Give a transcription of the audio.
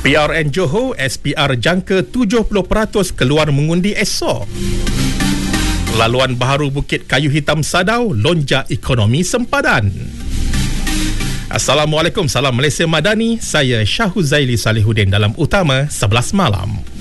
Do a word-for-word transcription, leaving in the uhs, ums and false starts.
P R N Johor, S P R jangka tujuh puluh peratus keluar mengundi esok. Laluan baharu Bukit Kayu Hitam Sadau, lonjak ekonomi sempadan. Assalamualaikum, salam Malaysia Madani. Saya Syahuzaili Salihuddin dalam Utama sebelas Malam.